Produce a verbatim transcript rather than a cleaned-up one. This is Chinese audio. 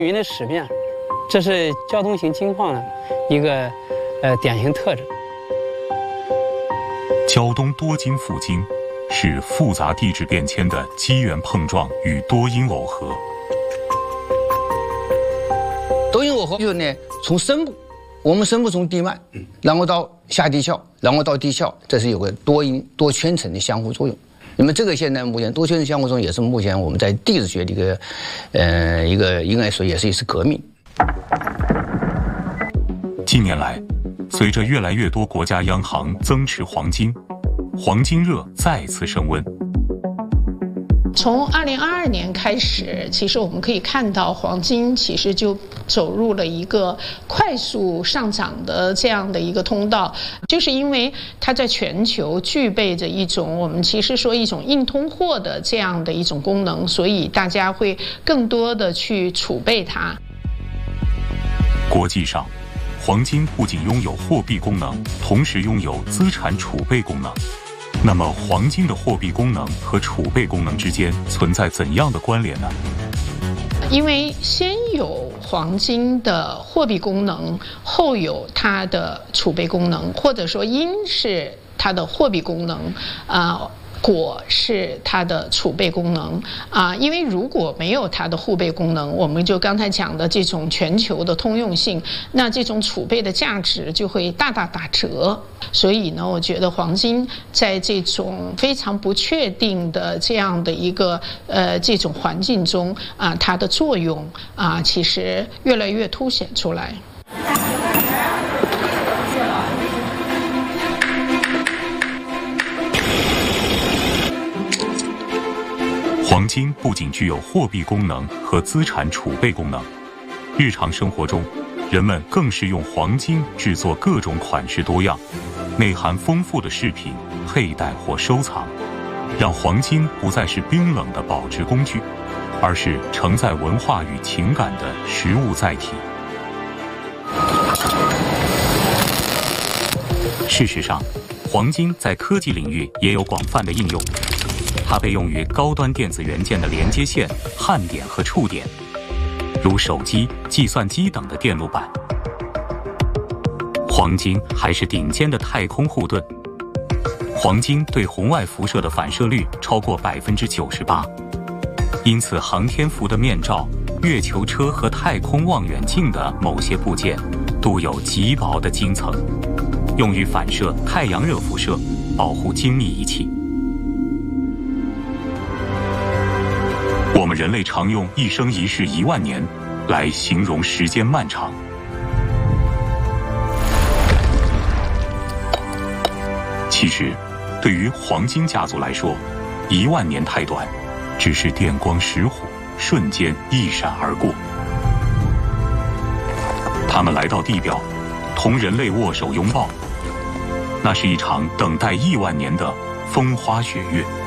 云的驶变，这是交通型金矿的一个呃典型特征。 胶东多晶复晶是复杂地质变迁的机缘碰撞与多因耦合。 多因耦合就是呢，从深部，我们深部从地脉，然后到下地壳，然后到地壳，这是有个多因多圈层的相互作用。那么这个现在目前多圈层相互作用也是目前我们在地质学的一个，呃，一个应该说也是一次革命。 近年来，随着越来越多国家央行增持黄金，黄金热再次升温。 从二零二二年开始，其实我们可以看到黄金其实就走入了一个快速上涨的这样的一个通道，就是因为它在全球具备着一种我们其实说一种硬通货的这样的一种功能，所以大家会更多的去储备它。 国际上，黄金不仅拥有货币功能，同时拥有资产储备功能。那么，黄金的货币功能和储备功能之间存在怎样的关联呢？ 因为先有黄金的货币功能，后有它的储备功能，或者说因是它的货币功能，啊、呃。果是它的储备功能啊，因为如果没有它的护备功能，我们就刚才讲的这种全球的通用性，那这种储备的价值就会大大打折。所以呢，我觉得黄金在这种非常不确定的这样的一个呃这种环境中啊，它的作用啊，其实越来越凸显出来。 黄金不仅具有货币功能和资产储备功能，日常生活中，人们更是用黄金制作各种款式多样、内涵丰富的饰品佩戴或收藏，让黄金不再是冰冷的保值工具，而是承载文化与情感的实物载体。事实上，黄金在科技领域也有广泛的应用。它被用于高端电子元件的连接线、焊点和触点，如手机、计算机等的电路板。黄金还是顶尖的太空护盾。黄金对红外辐射的反射率超过百分之九十八，因此航天服的面罩、月球车和太空望远镜的某些部件都有极薄的晶层，用于反射太阳热辐射，保护精密仪器。我们人类常用一生一世一万年来形容时间漫长。其实，对于黄金家族来说，一万年太短，只是电光石火，瞬间一闪而过。他们来到地表，同人类握手拥抱，那是一场等待亿万年的风花雪月。